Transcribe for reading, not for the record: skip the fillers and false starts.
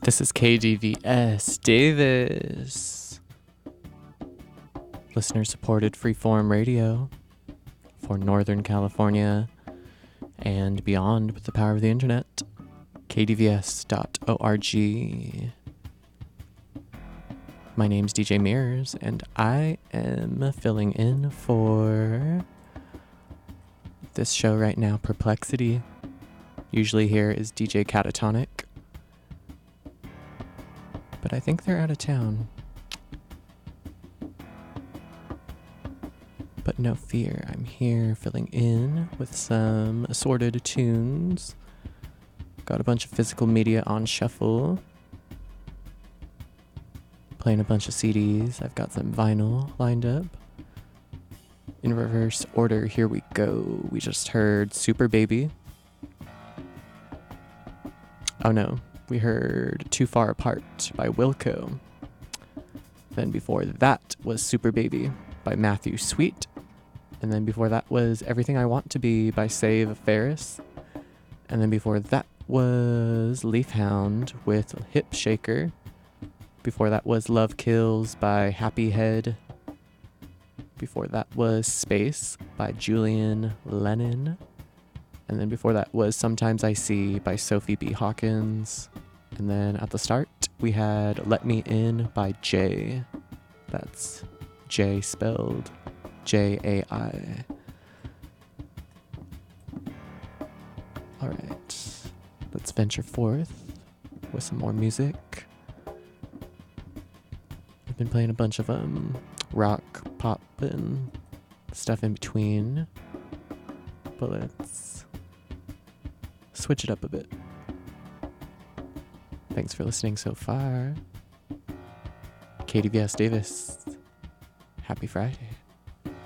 This is KDVS Davis, listener supported freeform radio for Northern California and beyond with the power of the internet. KDVS.org. My name's DJ Mirrors, and I am filling in for this show right now, Perplexity. Usually here is DJ Catatonic, but I think they're out of town. But no fear, I'm here filling in with some assorted tunes. Got a bunch of physical media on shuffle. Playing a bunch of CDs. I've got some vinyl lined up. In reverse order, here we go. We just heard Super Baby. Oh no, we heard Too Far Apart by Wilco. Then before that was Super Baby by Matthew Sweet. And then before that was Everything I Want to Be by Save Ferris. And then before that was Leaf Hound with Hip Shaker. Before that was Love Kills by Happy Head. Before that was Space by Julian Lennon. And then before that was Sometimes I See by Sophie B. Hawkins. And then at the start, we had Let Me In by Jay. That's Jay spelled J-A-I. All right, let's venture forth with some more music. I've been playing a bunch of rock, pop, and stuff in between. But let's switch it up a bit. Thanks for listening so far. KDVS Davis. Happy Friday.